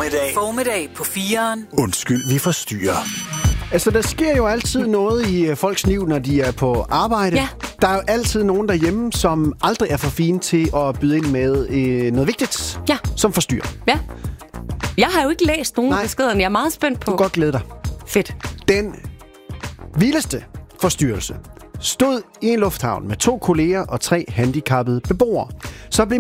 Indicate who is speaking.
Speaker 1: Formiddag på 4'eren.
Speaker 2: Undskyld, vi forstyrrer.
Speaker 3: Altså, der sker jo altid noget i folks liv, når de er på arbejde.
Speaker 4: Ja.
Speaker 3: Der er jo altid nogen derhjemme, som aldrig er for fine til at byde ind med noget vigtigt,
Speaker 4: Ja.
Speaker 3: som forstyrrer.
Speaker 4: Ja. Jeg har jo ikke læst nogen
Speaker 3: Nej.
Speaker 4: af beskederne. Jeg er meget spændt på.
Speaker 3: Du kan godt glæde dig.
Speaker 4: Fedt.
Speaker 3: Den vildeste forstyrrelse stod i en lufthavn med 2 kolleger og 3 handicappede beboere. Så blev